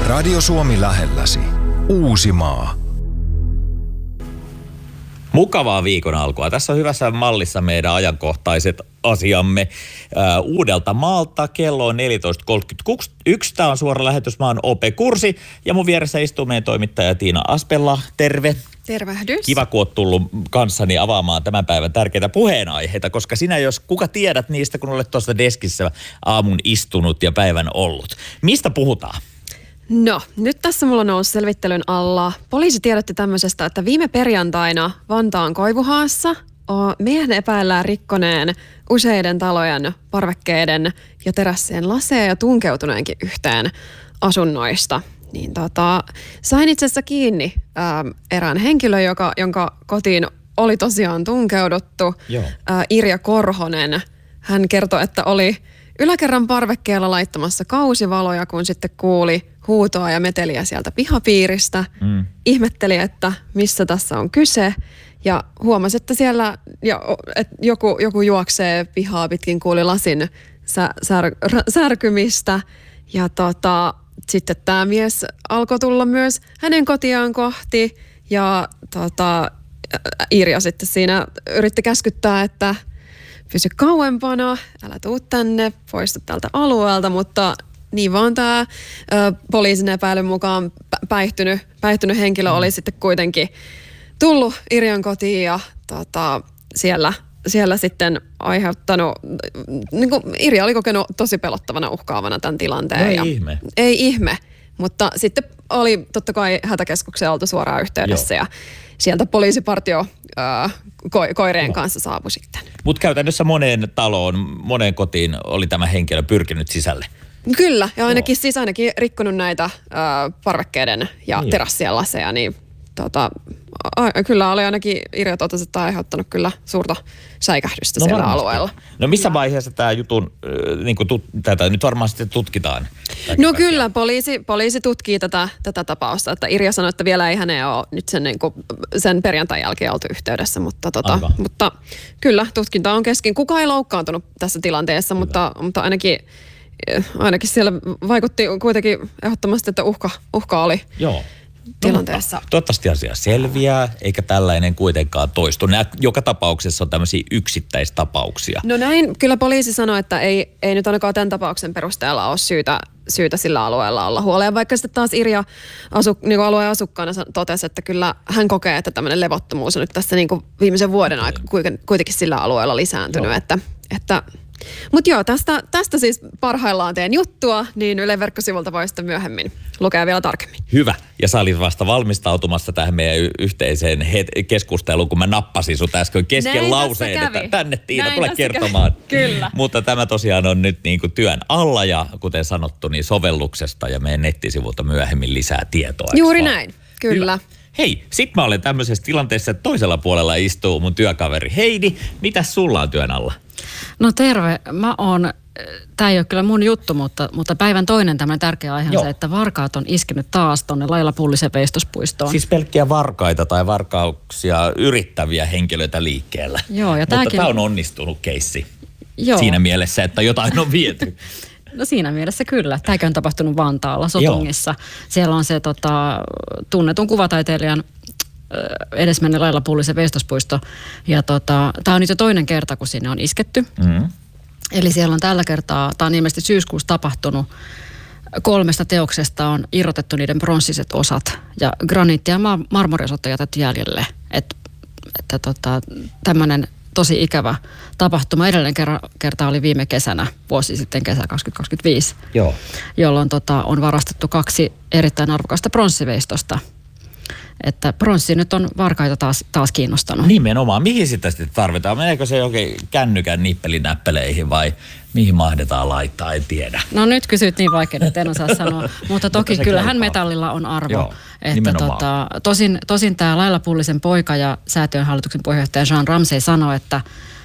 Radio Suomi lähelläsi. Uusimaa. Mukavaa viikon alkua. Tässä on hyvässä mallissa meidän ajankohtaiset asiamme. Uudelta maalta kello on 14.31. Tämä on suora lähetys. Mä oon OP Kursi ja mun vieressä istuu meidän toimittaja Tiina Aspela. Terve. Tervehdys. Kiva, kun oot tullut kanssani avaamaan tämän päivän tärkeitä puheenaiheita, koska sinä, jos kuka tiedät niistä, kun olet tuossa deskissä aamun istunut ja päivän ollut. Mistä puhutaan? No, nyt tässä mulla nousi selvittelyn alla. Poliisi tiedotti tämmöisestä, että viime perjantaina Vantaan Koivuhaassa miehen epäillään rikkoneen useiden talojen parvekkeiden ja terassien laseja ja tunkeutuneenkin yhteen asunnoista. Niin sain itse asiassa kiinni erään henkilön, jonka kotiin oli tosiaan tunkeuduttu. Irja Korhonen. Hän kertoi, että oli yläkerran parvekkeella laittamassa kausivaloja, kun sitten kuuli huutoa ja meteliä sieltä pihapiiristä. Ihmetteli, että missä tässä on kyse. Ja huomasi, että siellä että joku juoksee pihaa pitkin, kuuli lasin särkymistä. Ja sitten tämä mies alkoi tulla myös hänen kotiaan kohti. Ja Irja sitten siinä yritti käskyttää, että pysy kauempana, älä tuu tänne, poistu tältä alueelta, mutta niin vaan tämä poliisin epäilyn mukaan päihtynyt henkilö oli sitten kuitenkin tullut Irjan kotiin ja siellä sitten aiheuttanut, niin kuin Irja oli kokenut tosi pelottavana, uhkaavana tämän tilanteen. Ei ihme, mutta sitten oli totta kai hätäkeskukseen oltu suoraan yhteydessä ja sieltä poliisipartio koirien kanssa saapui sitten. Mutta käytännössä moneen taloon, moneen kotiin oli tämä henkilö pyrkinyt sisälle. Kyllä, ja ainakin rikkonut näitä parvekkeiden ja terassien laseja, niin kyllä oli ainakin Irja totesi, että aiheuttanut kyllä suurta säikähdystä siellä alueella. No missä vaiheessa tämä jutun, tätä nyt varmaan sitten tutkitaan? No kyllä, poliisi tutkii tätä tapausta, että Irja sanoi, että vielä ei häneen ole nyt sen perjantain jälkeen oltu yhteydessä, mutta kyllä tutkinta on kesken. Kukaan ei loukkaantunut tässä tilanteessa, mutta ainakin siellä vaikutti kuitenkin ehdottomasti, että uhka oli. Joo. Tilanteessa. Toivottavasti asia selviää, eikä tällainen kuitenkaan toistu. Nämä joka tapauksessa on tämmöisiä yksittäistapauksia. No näin, kyllä poliisi sanoi, että ei nyt ainakaan tämän perusteella ole syytä sillä alueella olla huoleen. Vaikka sitten taas Irja niin alueen asukkaana totesi, että kyllä hän kokee, että tämmöinen levottomuus on nyt tässä niin kuin viimeisen vuoden aikana kuitenkin sillä alueella lisääntynyt. Mutta joo, tästä siis parhaillaan teen juttua, niin Ylen verkkosivulta voi sitten myöhemmin lukea vielä tarkemmin. Hyvä. Ja sä olit vasta valmistautumassa tähän meidän yhteiseen keskusteluun, kun mä nappasin sut äsken kesken lauseen, että tänne Tiina tule kertomaan. Kyllä. Mutta tämä tosiaan on nyt niin kuin työn alla ja kuten sanottu, niin sovelluksesta ja meidän nettisivulta myöhemmin lisää tietoa. Juuri näin, kyllä. Hyvä. Hei, sit mä olen tämmöisessä tilanteessa, että toisella puolella istuu mun työkaveri Heidi. Mitäs sulla on työn alla? No terve. Tää ei ole kyllä mun juttu, mutta päivän toinen tämmöinen tärkeä aihe on se, että varkaat on iskenyt taas tonne Laila Pullisen veistospuistoon. Siis pelkkiä varkaita tai varkauksia yrittäviä henkilöitä liikkeellä. Joo, ja mutta tämä on onnistunut keissi siinä mielessä, että jotain on viety. No siinä mielessä kyllä. Tämäkin on tapahtunut Vantaalla, Sotungissa. Siellä on se tunnetun kuvataiteilijan edesmenne Laila Pullisen veistospuisto. Ja tämä on nyt jo toinen kerta, kun sinne on isketty. Eli siellä on tällä kertaa, tämä on ilmeisesti syyskuussa tapahtunut, 3 teoksesta on irrotettu niiden pronssiset osat. Ja graniitti- ja marmoriosat on jätetty jäljelle. Että tämmöinen tosi ikävä tapahtuma. Edellinen kerta oli viime kesänä, vuosi sitten kesä 2025, jolloin on varastettu 2 erittäin arvokasta pronssiveistosta. Että pronssi nyt on varkaita taas kiinnostanut. Nimenomaan. Mihin sitä sitten tarvitaan? Meneekö se jokin kännykän nippelinäppeleihin vai mihin mahdetaan laittaa? En tiedä. No nyt kysyt niin vaikein, että en osaa sanoa. Mutta toki kyllähän metallilla on arvo. Joo, että tosin tämä Laila Pullisen poika ja säätiön hallituksen puheenjohtaja Jean Ramsey sanoi, että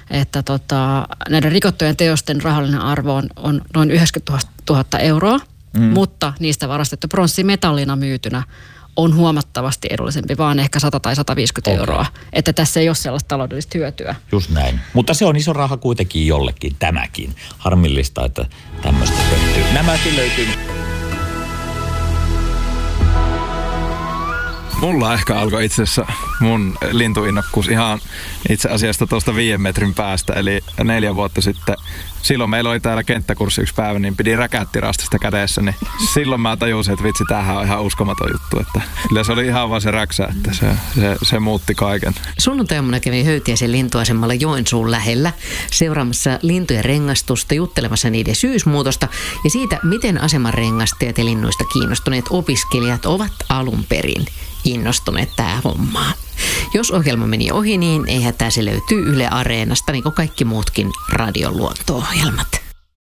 näiden rikottujen teosten rahallinen arvo on noin 90 000 euroa, mutta niistä varastettu pronssi metallina myytynä on huomattavasti edullisempi, vaan ehkä 100 tai 150 euroa. Että tässä ei ole sellaista taloudellista hyötyä. Just näin. Mutta se on iso raha kuitenkin jollekin, tämäkin. Harmillista, että tämmöistä tehtyy. Nämäkin löytyy. Mulla ehkä alkoi itse asiassa mun lintuinnokkuus ihan itse asiassa tuosta 5 metrin päästä, eli 4 vuotta sitten. Silloin meillä oli täällä kenttäkurssi yksi päivä, niin pidi räkättirastista kädessä, niin silloin mä tajusin, että vitsi, tämähän on ihan uskomaton juttu. Että kyllä se oli ihan vaan se räksä, että se muutti kaiken. Sunnuntaina kävin Höytiäisen lintuasemalla Joensuun lähellä seuraamassa lintujen rengastusta, juttelemassa niiden syysmuutosta ja siitä, miten aseman rengastajat ja linnuista kiinnostuneet opiskelijat ovat alun perin innostuneet tähän hommaan. Jos ohjelma meni ohi, niin ei hätää, se löytyy Yle Areenasta, niin kuin kaikki muutkin radion luonto-ohjelmat.